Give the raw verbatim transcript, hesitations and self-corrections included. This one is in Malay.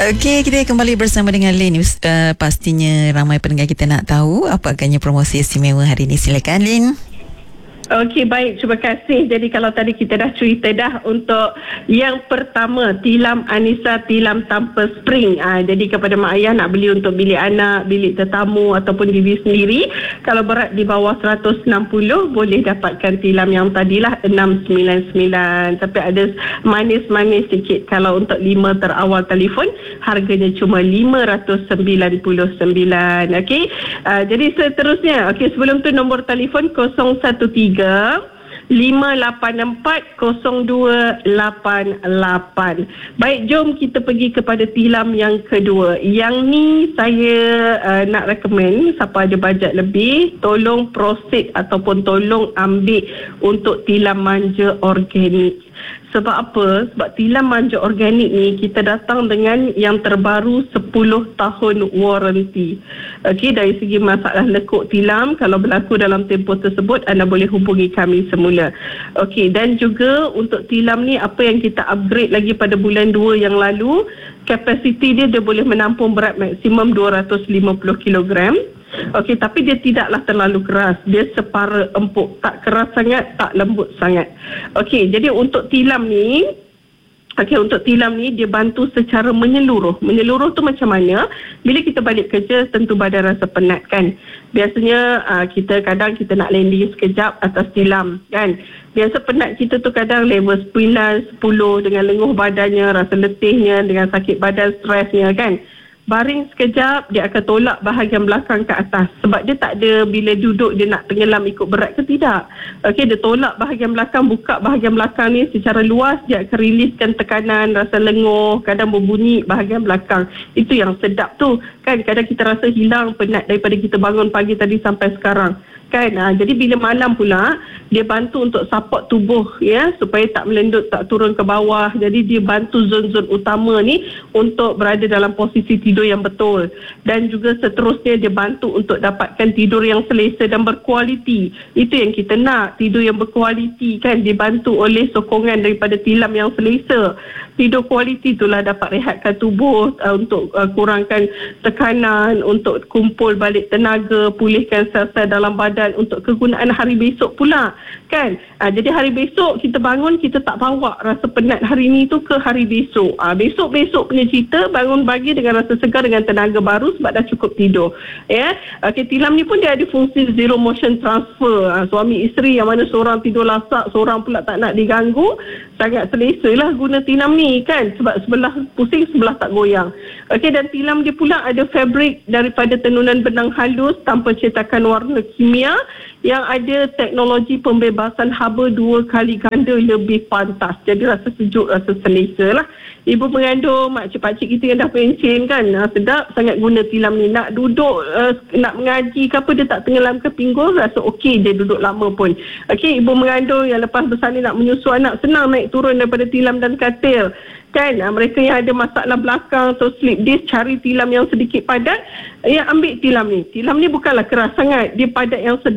Okey, kita kembali bersama dengan Lin. Uh, pastinya ramai pendengar kita nak tahu apa agaknya promosi istimewa hari ini. Silakan, Lin. Okey, baik. Terima kasih. Jadi kalau tadi kita dah cerita dah untuk yang pertama, tilam Anissa, tilam tanpa spring. Ha, jadi kepada mak ayah nak beli untuk bilik anak, bilik tetamu ataupun diri sendiri, kalau berat di bawah seratus enam puluh, boleh dapatkan tilam yang tadilah enam sembilan sembilan. Tapi ada manis-manis sikit. Kalau untuk lima terawal telefon, harganya cuma lima ratus sembilan puluh sembilan. Okey. Ha, jadi seterusnya, okey, sebelum tu nombor telefon kosong satu tiga lima lapan empat kosong dua lapan lapan. Baik, jom kita pergi kepada tilam yang kedua. Yang ni saya uh, nak recommend siapa ada bajet lebih, tolong proceed ataupun tolong ambil untuk tilam manja organik. Sebab apa? Sebab tilam manja organik ni kita datang dengan yang terbaru sepuluh tahun warranty. Okey, dari segi masalah lekuk tilam, kalau berlaku dalam tempoh tersebut, anda boleh hubungi kami semula. Okey, dan juga untuk tilam ni apa yang kita upgrade lagi pada bulan dua yang lalu, kapasiti dia dia boleh menampung berat maksimum dua ratus lima puluh kilogram. Okey, tapi dia tidaklah terlalu keras. Dia separa empuk, tak keras sangat, tak lembut sangat. Okey, jadi untuk tilam ni, okey, untuk tilam ni dia bantu secara menyeluruh. Menyeluruh tu macam mana? Bila kita balik kerja, tentu badan rasa penat kan. Biasanya uh, kita kadang kita nak landing sekejap atas tilam kan. Biasa penat kita tu kadang level sembilan, sepuluh dengan lenguh badannya, rasa letihnya, dengan sakit badan, stresnya kan. Baring sekejap, dia akan tolak bahagian belakang ke atas. Sebab dia tak ada bila duduk dia nak tenggelam ikut berat ke tidak. Okey, dia tolak bahagian belakang, buka bahagian belakang ni secara luas, dia akan riliskan tekanan, rasa lenguh, kadang berbunyi bahagian belakang. Itu yang sedap tu. Kan kadang kita rasa hilang penat daripada kita bangun pagi tadi sampai sekarang. Kan? Ha, jadi bila malam pula, dia bantu untuk support tubuh ya, supaya tak melendut, tak turun ke bawah. Jadi dia bantu zon-zon utama ni untuk berada dalam posisi tidur yang betul. Dan juga seterusnya dia bantu untuk dapatkan tidur yang selesa dan berkualiti. Itu yang kita nak, tidur yang berkualiti kan, dibantu oleh sokongan daripada tilam yang selesa. Tidur kualiti itulah dapat rehatkan tubuh, uh, untuk uh, kurangkan tekanan, untuk kumpul balik tenaga, pulihkan sel-sel dalam badan untuk kegunaan hari besok pula kan. Ha, jadi hari besok kita bangun, kita tak bawa rasa penat hari ni tu ke hari besok. Ha, besok-besok punya cerita bangun pagi dengan rasa segar, dengan tenaga baru sebab dah cukup tidur ya. Okey, tilam ni pun dia ada fungsi zero motion transfer. Ha, suami isteri yang mana seorang tidur lasak, seorang pula tak nak diganggu, sangat selesa lah guna tilam ni kan, sebab sebelah pusing, sebelah tak goyang. Okey, dan tilam dia pula ada fabrik daripada tenunan benang halus tanpa cetakan warna kimia, yang ada teknologi pembebasan haba dua kali ganda lebih pantas. Jadi rasa sejuk, rasa selesa lah. Ibu mengandung, makcik-pakcik kita yang dah pencen kan, ha, sedap sangat guna tilam ni. Nak duduk, uh, nak mengaji ke apa, dia tak tenggelam ke pinggul, rasa okey dia duduk lama pun. Okey, ibu mengandung yang lepas bersalin nak menyusu anak, senang naik turun daripada tilam dan katil kan. Ha, mereka yang ada masalah belakang atau slip disc, cari tilam yang sedikit padat, ya ambil tilam ni. Tilam ni bukanlah keras sangat, dia padat yang sedap.